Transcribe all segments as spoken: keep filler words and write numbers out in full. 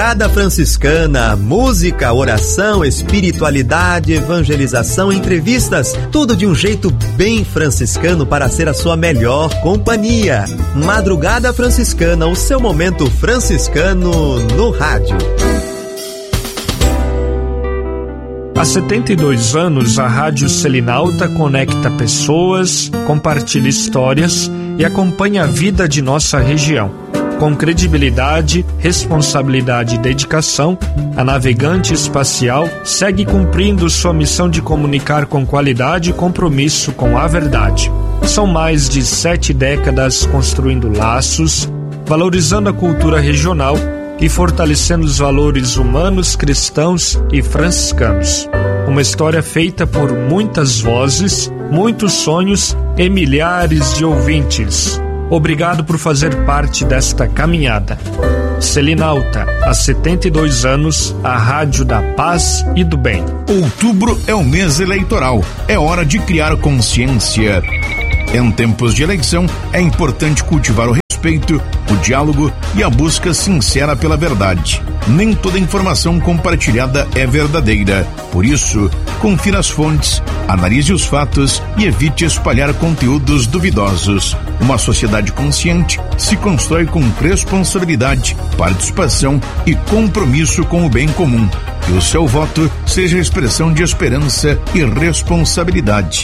Madrugada Franciscana, música, oração, espiritualidade, evangelização, entrevistas, tudo de um jeito bem franciscano para ser a sua melhor companhia. Madrugada Franciscana, o seu momento franciscano no rádio. Há setenta e dois anos, a Rádio Selinalta conecta pessoas, compartilha histórias e acompanha a vida de nossa região. Com credibilidade, responsabilidade e dedicação, a Navegante Espacial segue cumprindo sua missão de comunicar com qualidade e compromisso com a verdade. São mais de sete décadas construindo laços, valorizando a cultura regional e fortalecendo os valores humanos, cristãos e franciscanos. Uma história feita por muitas vozes, muitos sonhos e milhares de ouvintes. Obrigado por fazer parte desta caminhada. Selinalta, há setenta e dois anos, a rádio da paz e do bem. Outubro é o mês eleitoral. É hora de criar consciência. Em tempos de eleição, é importante cultivar o respeito, o diálogo e a busca sincera pela verdade. Nem toda informação compartilhada é verdadeira. Por isso, confira as fontes, analise os fatos e evite espalhar conteúdos duvidosos. Uma sociedade consciente se constrói com responsabilidade, participação e compromisso com o bem comum. Que o seu voto seja expressão de esperança e responsabilidade.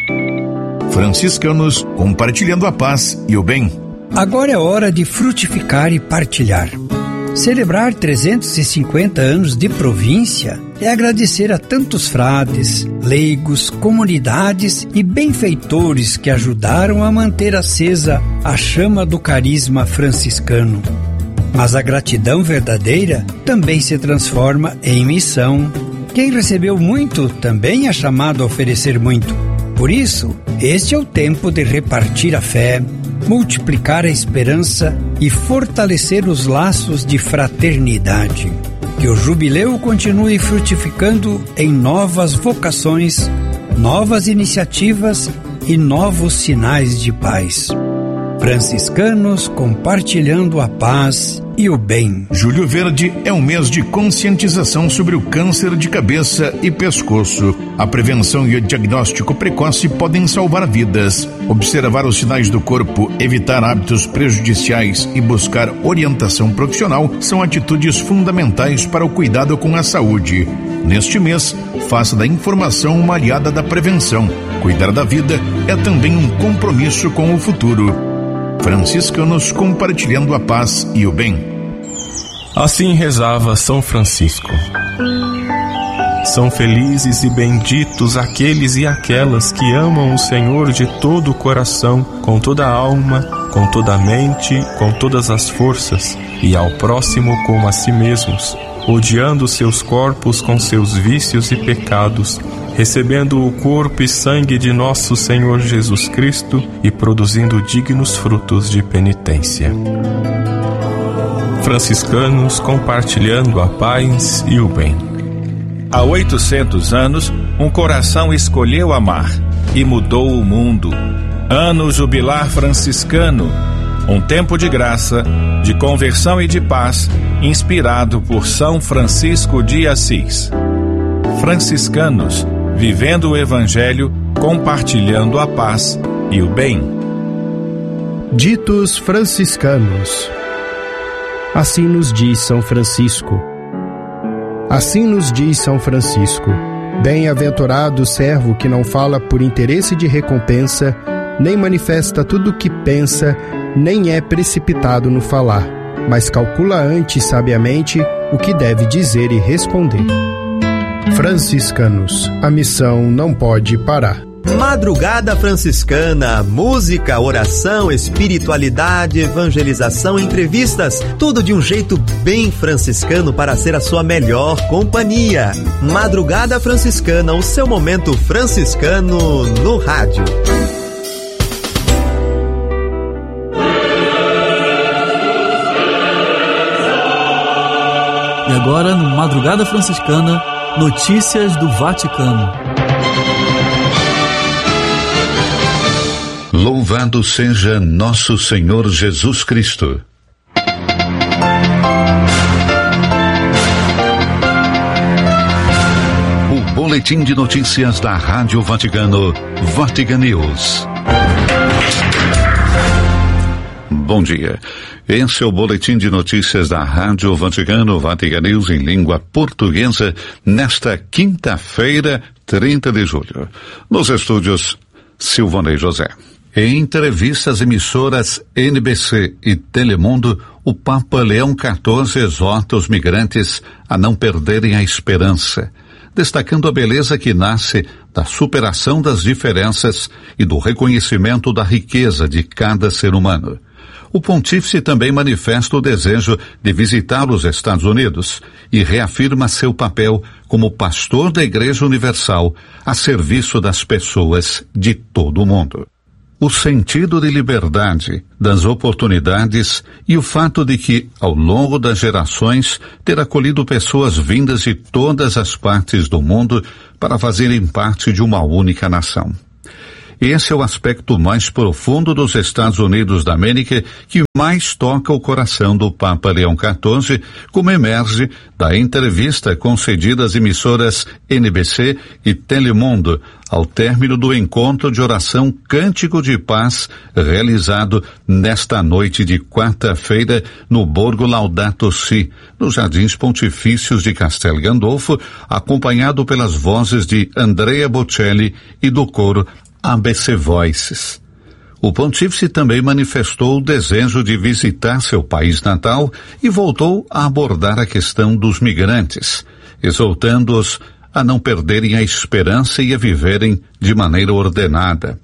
Franciscanos, compartilhando a paz e o bem. Agora é hora de frutificar e partilhar. Celebrar trezentos e cinquenta anos de província é agradecer a tantos frades, leigos, comunidades e benfeitores que ajudaram a manter acesa a chama do carisma franciscano. Mas a gratidão verdadeira também se transforma em missão. Quem recebeu muito também é chamado a oferecer muito. Por isso, este é o tempo de repartir a fé, multiplicar a esperança e fortalecer os laços de fraternidade. Que o jubileu continue frutificando em novas vocações, novas iniciativas e novos sinais de paz. Franciscanos compartilhando a paz e o bem. Julho Verde é um mês de conscientização sobre o câncer de cabeça e pescoço. A prevenção e o diagnóstico precoce podem salvar vidas. Observar os sinais do corpo, evitar hábitos prejudiciais e buscar orientação profissional são atitudes fundamentais para o cuidado com a saúde. Neste mês, faça da informação uma aliada da prevenção. Cuidar da vida é também um compromisso com o futuro. Franciscanos compartilhando a paz e o bem. Assim rezava São Francisco. São felizes e benditos aqueles e aquelas que amam o Senhor de todo o coração, com toda a alma, com toda a mente, com todas as forças, e ao próximo como a si mesmos, odiando seus corpos com seus vícios e pecados, recebendo o corpo e sangue de nosso Senhor Jesus Cristo e produzindo dignos frutos de penitência. Franciscanos compartilhando a paz e o bem. Há oitocentos anos, um coração escolheu amar e mudou o mundo. Ano jubilar franciscano, um tempo de graça, de conversão e de paz, inspirado por São Francisco de Assis. Franciscanos, vivendo o Evangelho, compartilhando a paz e o bem. Ditos franciscanos. Assim nos diz São Francisco. Assim nos diz São Francisco: bem-aventurado o servo que não fala por interesse de recompensa, nem manifesta tudo o que pensa, nem é precipitado no falar, mas calcula antes sabiamente o que deve dizer e responder. Franciscanos, a missão não pode parar. Madrugada Franciscana, música, oração, espiritualidade, evangelização, entrevistas, tudo de um jeito bem franciscano para ser a sua melhor companhia. Madrugada Franciscana, o seu momento franciscano no rádio. E agora, no Madrugada Franciscana, notícias do Vaticano. Louvado seja nosso Senhor Jesus Cristo. Boletim de notícias da Rádio Vaticano, Vatican News. Bom dia. Esse é o Boletim de notícias da Rádio Vaticano, Vatican News em língua portuguesa, nesta quinta-feira, trinta de julho. Nos estúdios, Silvanei José. Em entrevista às emissoras N B C e Telemundo, o Papa Leão quatorze exorta os migrantes a não perderem a esperança, destacando a beleza que nasce da superação das diferenças e do reconhecimento da riqueza de cada ser humano. O pontífice também manifesta o desejo de visitar os Estados Unidos e reafirma seu papel como pastor da Igreja Universal a serviço das pessoas de todo o mundo. O sentido de liberdade, das oportunidades e o fato de que, ao longo das gerações, ter acolhido pessoas vindas de todas as partes do mundo para fazerem parte de uma única nação. Esse é o aspecto mais profundo dos Estados Unidos da América que mais toca o coração do Papa Leão quatorze, como emerge da entrevista concedida às emissoras N B C e Telemundo, ao término do encontro de oração Cântico de Paz, realizado nesta noite de quarta-feira no Borgo Laudato Si, nos Jardins Pontifícios de Castel Gandolfo, acompanhado pelas vozes de Andrea Bocelli e do coro A B C Voices. O pontífice também manifestou o desejo de visitar seu país natal e voltou a abordar a questão dos migrantes, exortando-os a não perderem a esperança e a viverem de maneira ordenada.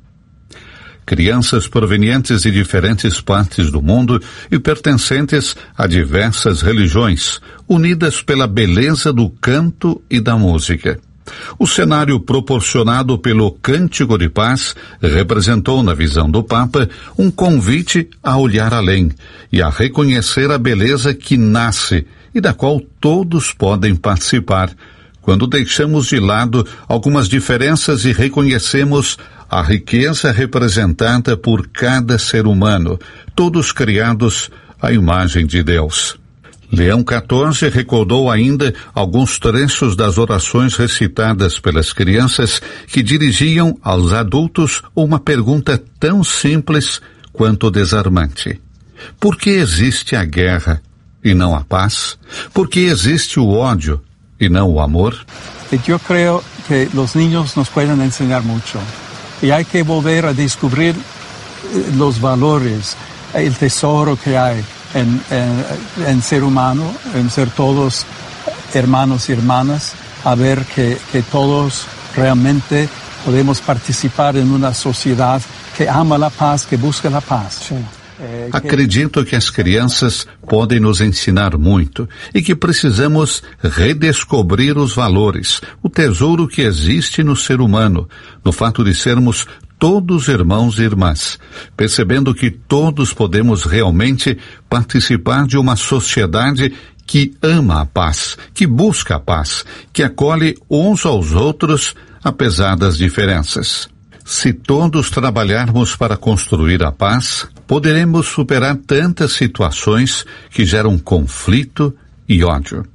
Crianças provenientes de diferentes partes do mundo e pertencentes a diversas religiões, unidas pela beleza do canto e da música. O cenário proporcionado pelo Cântico de Paz representou, na visão do Papa, um convite a olhar além e a reconhecer a beleza que nasce e da qual todos podem participar, quando deixamos de lado algumas diferenças e reconhecemos a riqueza representada por cada ser humano, todos criados à imagem de Deus. Leão quatorze recordou ainda alguns trechos das orações recitadas pelas crianças que dirigiam aos adultos uma pergunta tão simples quanto desarmante. Por que existe a guerra e não a paz? Por que existe o ódio y no o amor? Yo creo que los niños nos pueden enseñar mucho y hay que volver a descubrir los valores, el tesoro que hay en, en, en ser humano, en ser todos hermanos y hermanas, a ver que, que todos realmente podemos participar en una sociedad que ama la paz, que busca la paz. Sí. Acredito que as crianças podem nos ensinar muito e que precisamos redescobrir os valores, o tesouro que existe no ser humano, no fato de sermos todos irmãos e irmãs, percebendo que todos podemos realmente participar de uma sociedade que ama a paz, que busca a paz, que acolhe uns aos outros apesar das diferenças. Se todos trabalharmos para construir a paz, poderemos superar tantas situações que geram conflito e ódio.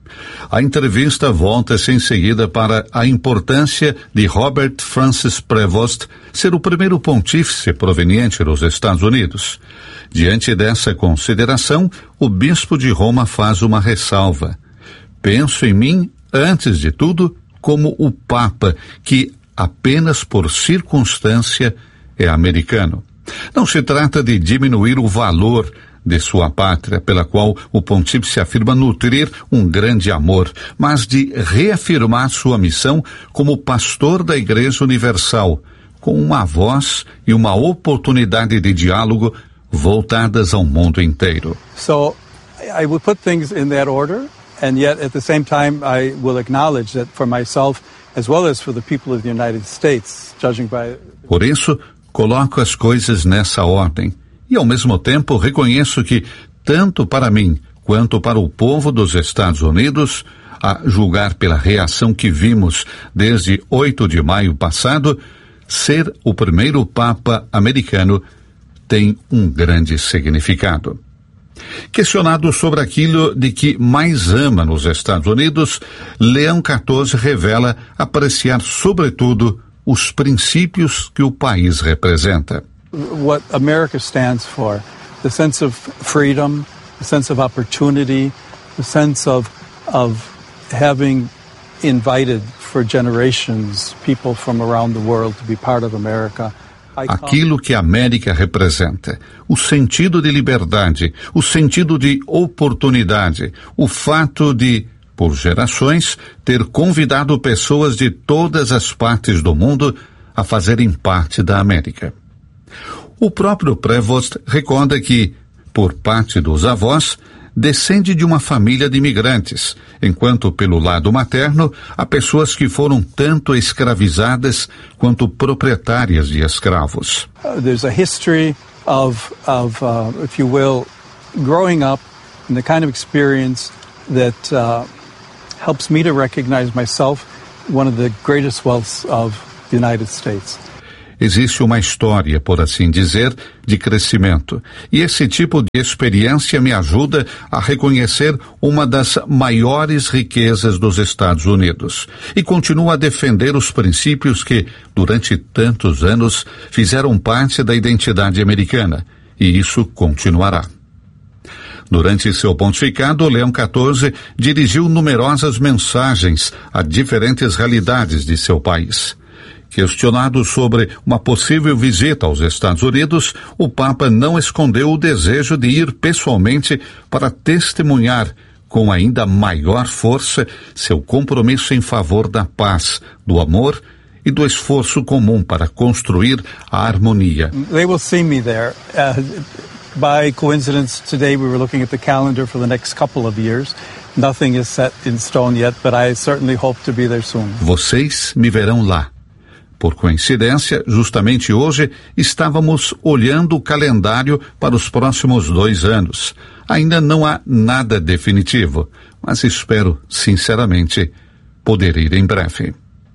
A entrevista volta-se em seguida para a importância de Robert Francis Prevost ser o primeiro pontífice proveniente dos Estados Unidos. Diante dessa consideração, o bispo de Roma faz uma ressalva. Penso em mim, antes de tudo, como o Papa, que apenas por circunstância é americano. Não se trata de diminuir o valor de sua pátria, pela qual o pontífice afirma nutrir um grande amor, mas de reafirmar sua missão como pastor da Igreja Universal, com uma voz e uma oportunidade de diálogo voltadas ao mundo inteiro. So, I will put things in that order, and yet at the same time I will acknowledge that for myself as well as for the people of the United States, judging by... Por isso, coloco as coisas nessa ordem e, ao mesmo tempo, reconheço que, tanto para mim quanto para o povo dos Estados Unidos, a julgar pela reação que vimos desde oito de maio passado, ser o primeiro Papa americano tem um grande significado. Questionado sobre aquilo de que mais ama nos Estados Unidos, Leão quatorze revela apreciar, sobretudo, os princípios que o país representa. What America stands for, the sense of freedom, the sense of opportunity, the sense of of having invited for generations people from around the world to be part of America. Aquilo que a América representa, o sentido de liberdade, o sentido de oportunidade, o fato de, por gerações, ter convidado pessoas de todas as partes do mundo a fazerem parte da América. O próprio Prevost recorda que, por parte dos avós, descende de uma família de imigrantes, enquanto pelo lado materno há pessoas que foram tanto escravizadas quanto proprietárias de escravos. Uh, there's a history of, of uh, if you will, growing up and the kind of experience that uh, helps me to recognize myself one of the greatest wealths of the United States. Existe uma história, por assim dizer, de crescimento. E esse tipo de experiência me ajuda a reconhecer uma das maiores riquezas dos Estados Unidos. E continuo a defender os princípios que, durante tantos anos, fizeram parte da identidade americana. E isso continuará. Durante seu pontificado, Leão quatorze dirigiu numerosas mensagens a diferentes realidades de seu país. Questionado sobre uma possível visita aos Estados Unidos, o Papa não escondeu o desejo de ir pessoalmente para testemunhar com ainda maior força seu compromisso em favor da paz, do amor e do esforço comum para construir a harmonia. They will see me there. Uh, by coincidence, today we were looking at the calendar for the next couple of years. Nothing is set in stone yet, but I certainly hope to be there soon. Vocês me verão lá. Por coincidência, justamente hoje, estávamos olhando o calendário para os próximos dois anos. Ainda não há nada definitivo, mas espero, sinceramente, poder ir em breve.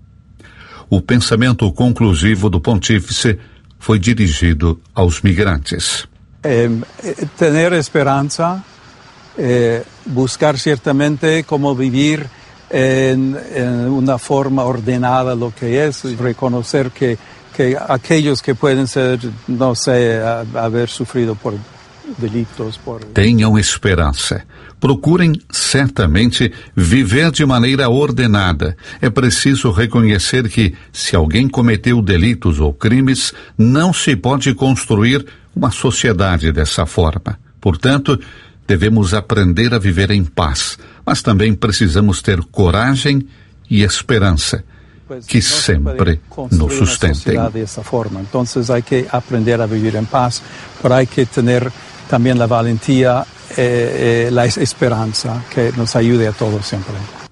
O pensamento conclusivo do pontífice foi dirigido aos migrantes. Eh, tener esperança, eh, buscar certamente como vivir En, en una forma ordenada lo que es, reconocer que, que aquellos que pueden ser, no sé, a, haber sufrido por delitos, por... Tenham esperança. Procurem certamente viver de maneira ordenada. É preciso reconhecer que, se alguém cometeu delitos ou crimes, não se pode construir uma sociedade dessa forma. Portanto, devemos aprender a viver em paz, mas também precisamos ter coragem e esperança que sempre nos sustentem. Dessa forma. Então, há que aprender a viver em paz, mas há que ter também a valentia e a esperança que nos ajude a todos sempre.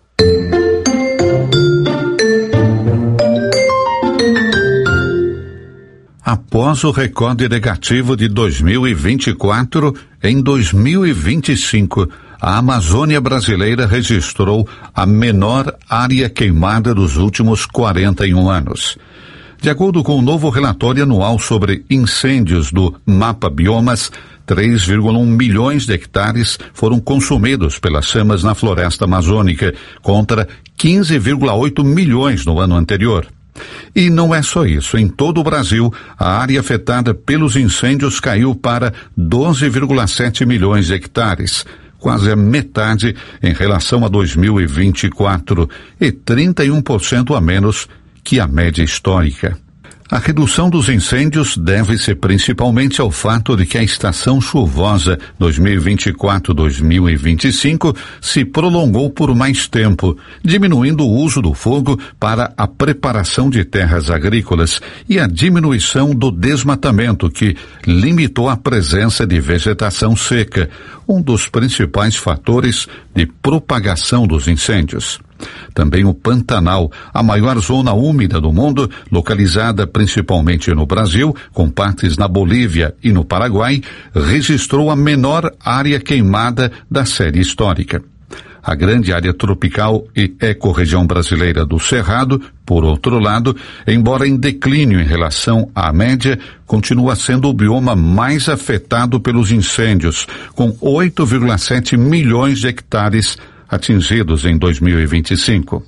Após o recorde negativo de dois mil e vinte e quatro, em dois mil e vinte e cinco, a Amazônia brasileira registrou a menor área queimada dos últimos quarenta e um anos. De acordo com o novo relatório anual sobre incêndios do Mapa Biomas, três vírgula um milhões de hectares foram consumidos pelas chamas na floresta amazônica, contra quinze vírgula oito milhões no ano anterior. E não é só isso. Em todo o Brasil, a área afetada pelos incêndios caiu para doze vírgula sete milhões de hectares, quase a metade em relação a dois mil e vinte e quatro, e trinta e um por cento a menos que a média histórica. A redução dos incêndios deve-se principalmente ao fato de que a estação chuvosa dois mil e vinte e quatro a dois mil e vinte e cinco se prolongou por mais tempo, diminuindo o uso do fogo para a preparação de terras agrícolas e a diminuição do desmatamento, que limitou a presença de vegetação seca, um dos principais fatores de propagação dos incêndios. Também o Pantanal, a maior zona úmida do mundo, localizada principalmente no Brasil, com partes na Bolívia e no Paraguai, registrou a menor área queimada da série histórica. A grande área tropical e ecorregião brasileira do Cerrado, por outro lado, embora em declínio em relação à média, continua sendo o bioma mais afetado pelos incêndios, com oito vírgula sete milhões de hectares atingidos em dois mil e vinte e cinco.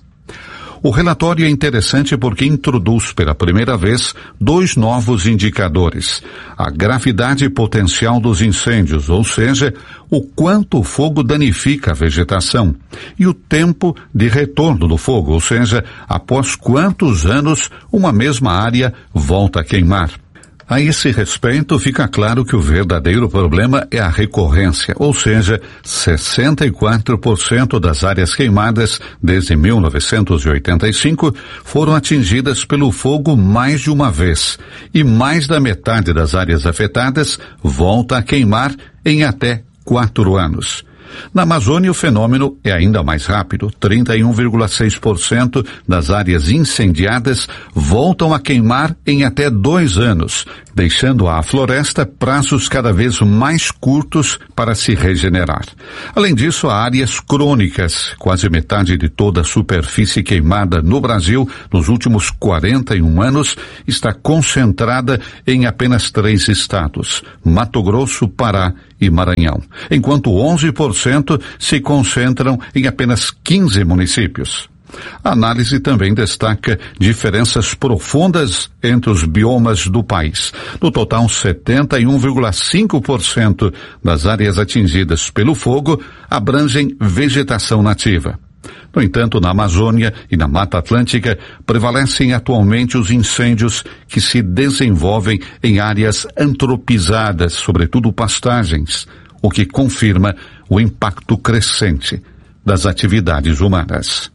O relatório é interessante porque introduz pela primeira vez dois novos indicadores: a gravidade potencial dos incêndios, ou seja, o quanto o fogo danifica a vegetação, e o tempo de retorno do fogo, ou seja, após quantos anos uma mesma área volta a queimar. A esse respeito, fica claro que o verdadeiro problema é a recorrência, ou seja, sessenta e quatro por cento das áreas queimadas desde mil novecentos e oitenta e cinco foram atingidas pelo fogo mais de uma vez, e mais da metade das áreas afetadas volta a queimar em até quatro anos. Na Amazônia, o fenômeno é ainda mais rápido. trinta e um vírgula seis por cento das áreas incendiadas voltam a queimar em até dois anos, deixando à floresta prazos cada vez mais curtos para se regenerar. Além disso, há áreas crônicas. Quase metade de toda a superfície queimada no Brasil nos últimos quarenta e um anos está concentrada em apenas três estados: Mato Grosso, Pará e Maranhão, enquanto onze por cento se concentram em apenas quinze municípios. A análise também destaca diferenças profundas entre os biomas do país. No total, setenta e um vírgula cinco por cento das áreas atingidas pelo fogo abrangem vegetação nativa. No entanto, na Amazônia e na Mata Atlântica prevalecem atualmente os incêndios que se desenvolvem em áreas antropizadas, sobretudo pastagens, o que confirma o impacto crescente das atividades humanas.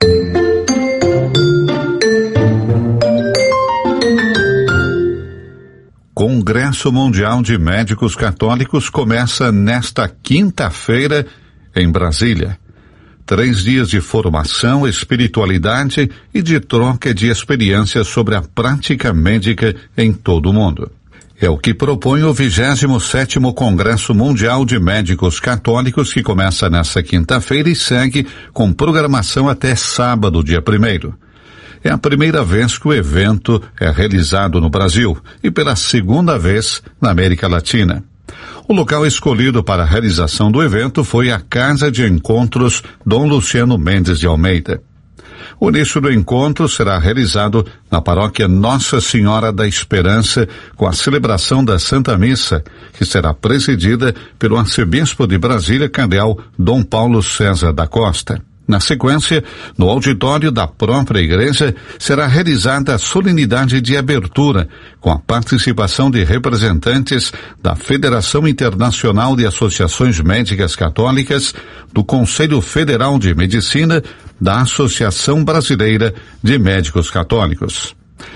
Congresso Mundial de Médicos Católicos começa nesta quinta-feira em Brasília. Três dias de formação, espiritualidade e de troca de experiências sobre a prática médica em todo o mundo. É o que propõe o vigésimo sétimo Congresso Mundial de Médicos Católicos, que começa nesta quinta-feira e segue com programação até sábado, dia primeiro. É a primeira vez que o evento é realizado no Brasil e pela segunda vez na América Latina. O local escolhido para a realização do evento foi a Casa de Encontros Dom Luciano Mendes de Almeida. O início do encontro será realizado na paróquia Nossa Senhora da Esperança, com a celebração da Santa Missa, que será presidida pelo arcebispo de Brasília, cardeal Dom Paulo César da Costa. Na sequência, no auditório da própria igreja, será realizada a solenidade de abertura, com a participação de representantes da Federação Internacional de Associações Médicas Católicas, do Conselho Federal de Medicina, da Associação Brasileira de Médicos Católicos.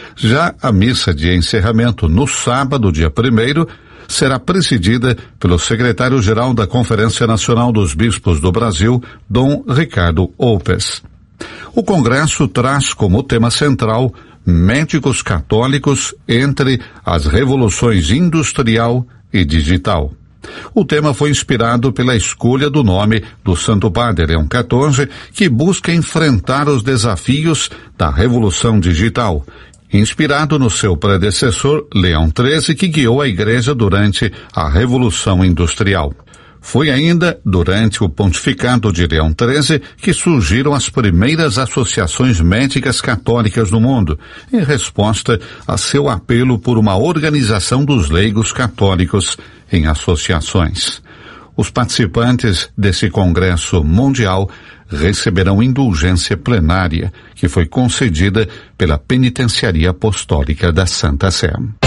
Já a missa de encerramento no sábado, dia primeiro, será presidida pelo secretário-geral da Conferência Nacional dos Bispos do Brasil, Dom Ricardo Opes. O Congresso traz como tema central médicos católicos entre as revoluções industrial e digital. O tema foi inspirado pela escolha do nome do Santo Padre Leão quatorze, que busca enfrentar os desafios da revolução digital, inspirado no seu predecessor, Leão treze, que guiou a Igreja durante a Revolução Industrial. Foi ainda durante o pontificado de Leão treze que surgiram as primeiras associações médicas católicas no mundo, em resposta a seu apelo por uma organização dos leigos católicos em associações. Os participantes desse Congresso Mundial receberão indulgência plenária, que foi concedida pela Penitenciaria Apostólica da Santa Sé.